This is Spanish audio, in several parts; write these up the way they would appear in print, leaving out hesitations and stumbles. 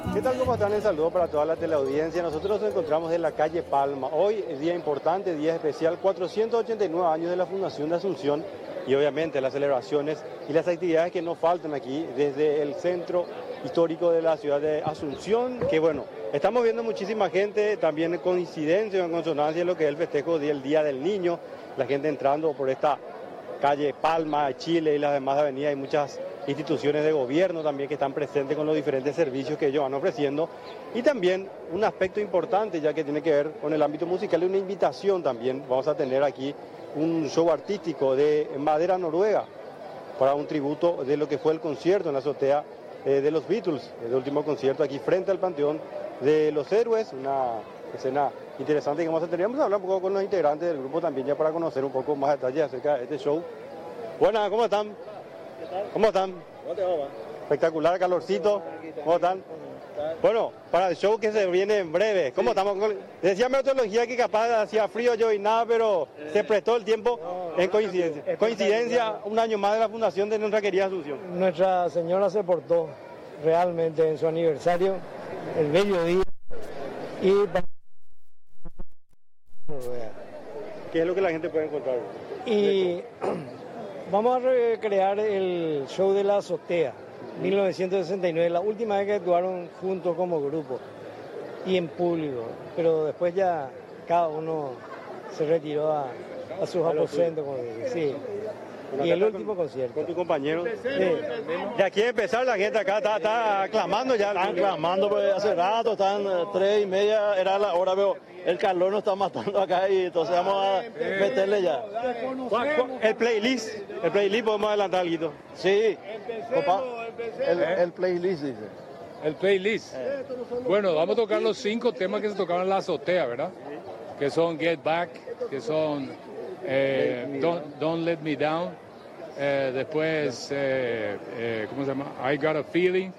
¿Qué tal? ¿Cómo están? El saludo para toda la teleaudiencia. Nosotros nos encontramos en la calle Palma. Hoy es día importante, día especial, 489 años de la fundación de Asunción y obviamente las celebraciones y las actividades que nos faltan aquí desde el centro histórico de la ciudad de Asunción, que bueno, estamos viendo muchísima gente, también en coincidencia, en consonancia en lo que es el festejo del Día del Niño, la gente entrando por esta calle Palma, Chile y las demás avenidas. Hay muchas instituciones de gobierno también que están presentes con los diferentes servicios que ellos van ofreciendo. Y también un aspecto importante, ya que tiene que ver con el ámbito musical, y una invitación también. Vamos a tener aquí un show artístico de madera noruega para un tributo de lo que fue el concierto en la azotea de los Beatles, el último concierto aquí frente al Panteón de los Héroes, una escena interesante que vamos a tener. Vamos a hablar un poco con los integrantes del grupo también ya para conocer un poco más detalles acerca de este show. Buenas, ¿cómo están? ¿Qué tal? ¿Cómo están? ¿Cómo te va? Espectacular, calorcito. ¿Cómo están? Bueno, para el show que se viene en breve, ¿cómo estamos? Decía meteorología que capaz hacía frío yo y nada, pero se prestó el tiempo en coincidencia. Coincidencia, un año más de la fundación de nuestra querida Asunción. Nuestra señora se portó realmente en su aniversario, el bello día, y ¿Qué es lo que la gente puede encontrar? y vamos a recrear el show de la azotea, 1969, la última vez que actuaron juntos como grupo y en público, pero después ya cada uno se retiró a sus aposentos, como dice, sí. Y el último concierto. Con tu compañero. Sí. Ya quiere empezar, la gente acá está aclamando ya. Están clamando pues, hace rato, están 3:30, era la hora, pero el calor nos está matando acá y entonces vamos a meterle ya. El playlist podemos adelantar algo. Sí, compa, el playlist dice. El playlist. Bueno, vamos a tocar los 5 temas que se tocaban en la azotea, ¿verdad? Que son Get Back, que son Don't Let Me Down, después, ¿cómo se llama? I Got a Feeling,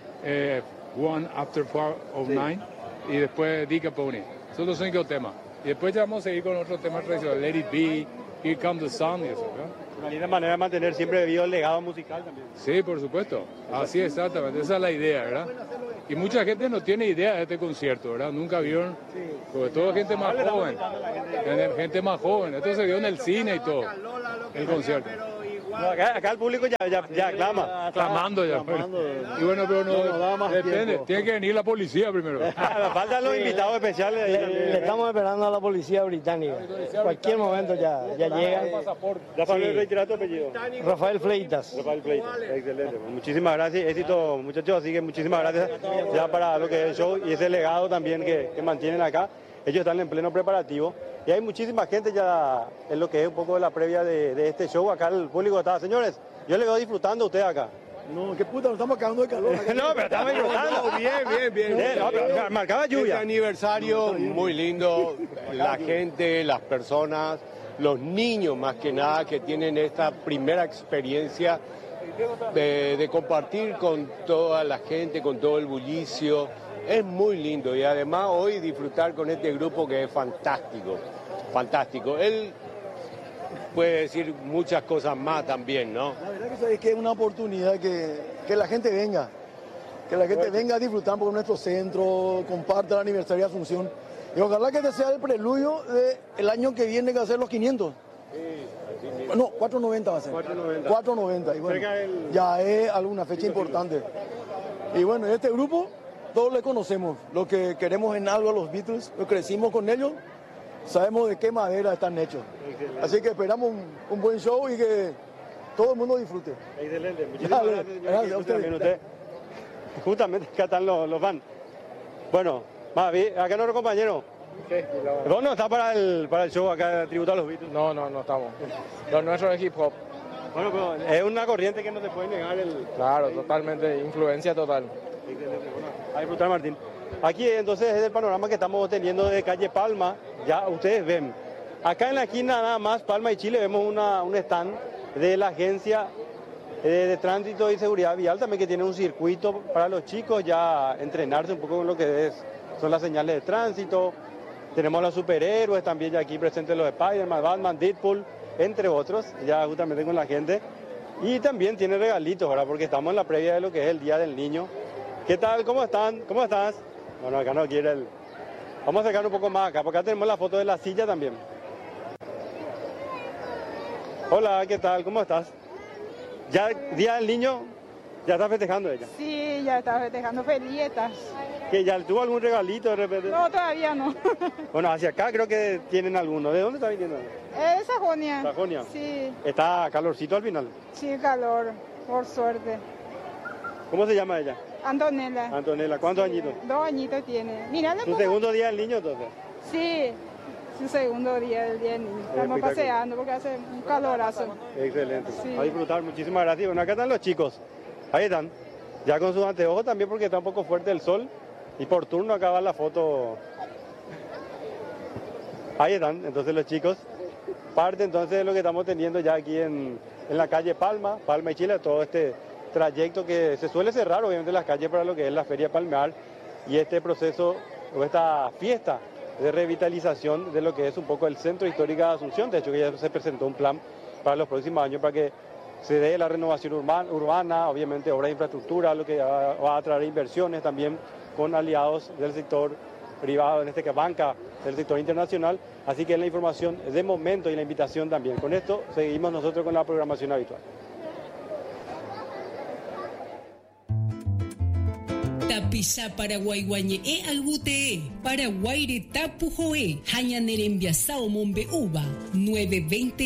One After 4 of 9, y después Dick Pony. Son los 5 temas. Y después ya vamos a seguir con otros temas tradicionales, Let It Be, Here Comes the Sun y eso, ¿verdad? Una linda manera de mantener siempre vivo el legado musical también. Sí, por supuesto. Así exactamente. Esa es la idea, ¿verdad? Y mucha gente no tiene idea de este concierto, ¿verdad? Nunca vieron, sobre todo gente más joven. Gente más joven. Esto se vio en el cine y todo, el concierto. No, acá el público ya aclama. Clamando ya. Y bueno, pero no da más depende. tiempo. Tiene que venir la policía primero. Me faltan los invitados especiales. ahí también. Le estamos esperando a la policía británica. En cualquier momento ya llega. Rafael, reiterar tu apellido. Rafael Fleitas. Rafael Fleitas. Excelente. Muchísimas gracias. Éxito, muchachos. Así que muchísimas gracias ya para lo que es el show y ese legado también que mantienen acá. Ellos están en pleno preparativo y hay muchísima gente ya en lo que es un poco de la previa de este show. Acá el público está. Señores, yo le veo disfrutando a ustedes acá. No, qué puta, nos estamos cagando de calor. No, pero estamos disfrutando. No, bien. No, pero marcaba Este lluvia. aniversario muy lindo, la gente, las personas, los niños más que nada que tienen esta primera experiencia de compartir con toda la gente, con todo el bullicio. Es muy lindo y además hoy disfrutar con este grupo que es fantástico, fantástico. Él puede decir muchas cosas más también, ¿no? La verdad que es una oportunidad que la gente venga. Que la gente venga a disfrutar por nuestro centro, comparta el aniversario de Asunción. Y ojalá que este sea el preludio del año que viene que va a ser los 500. No, 490 va a ser. 490. 490. Y bueno, Cerca del- ya es alguna fecha importante. Y bueno, este grupo, todos le conocemos. Lo que queremos en algo a los Beatles, lo crecimos con ellos, sabemos de qué madera están hechos. Así que esperamos un buen show y que todo el mundo disfrute. Excelente. Muchísimas Dale, gracias, señor. gracias a Usted también, ustedes. usted. Justamente acá están los fans. Bueno, acá nuestro compañero. ¿Vos no está para el show acá tributo a los Beatles? No estamos. Lo nuestro es hip hop. Bueno, pero es una corriente que no se puede negar el... Claro, totalmente, influencia total. Excelente, bueno, a disfrutar, Martín. Aquí entonces es el panorama que estamos teniendo de calle Palma. Ya ustedes ven. Acá en la esquina nada más, Palma y Chile, vemos un stand de la agencia de tránsito y seguridad vial también, que tiene un circuito para los chicos ya entrenarse un poco con lo que son las señales de tránsito. Tenemos los superhéroes también ya aquí presentes, los Spider-Man, Batman, Deadpool, entre otros, ya justamente con la gente. Y también tiene regalitos, ¿verdad? Porque estamos en la previa de lo que es el Día del Niño. ¿Qué tal? ¿Cómo están? ¿Cómo estás? Bueno, acá no quiere el... Vamos a sacar un poco más acá, porque acá tenemos la foto de la silla también. Hola, ¿qué tal? ¿Cómo estás? ¿Ya Día del Niño? ¿Ya está festejando ella? Sí, ya está festejando, feliz estás. ¿Que ya tuvo algún regalito de repente? No, todavía no. Bueno, hacia acá creo que tienen alguno. ¿De dónde está viniendo? Es Sajonia. Sajonia. Sí, ¿Está calorcito al final? sí, calor, por suerte. ¿Cómo se llama ella? Antonella. Antonella. ¿Cuántos añitos? 2 añitos tiene. Mira, ¿Su segundo día del niño entonces? Sí, su segundo día del día del niño. Estamos espectacular. paseando porque hace un calorazo. Excelente. Sí. A disfrutar, muchísimas gracias. Bueno, acá están los chicos. Ahí están. Ya con sus anteojos también porque está un poco fuerte el sol. Y por turno acá va la foto. Ahí están, entonces los chicos. Parte entonces de lo que estamos teniendo ya aquí en la calle Palma y Chile, todo este trayecto que se suele cerrar obviamente las calles para lo que es la Feria Palmear y este proceso o esta fiesta de revitalización de lo que es un poco el centro histórico de Asunción. De hecho que ya se presentó un plan para los próximos años para que se dé la renovación urbana, obviamente obras de infraestructura, lo que va a traer inversiones también con aliados del sector privado, en este caso banca del sector internacional. Así que es la información de momento y la invitación también. Con esto seguimos nosotros con la programación habitual. Tapisa Paraguay guañe albute Paraguay tapu joe hañanerembia sao mombe uva 920